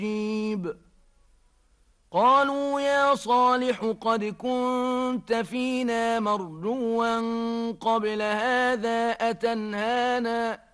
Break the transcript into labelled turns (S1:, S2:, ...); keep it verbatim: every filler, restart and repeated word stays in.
S1: مجيب قالوا يا صالح قد كنت فينا مرجوا قبل هذا أتنهانا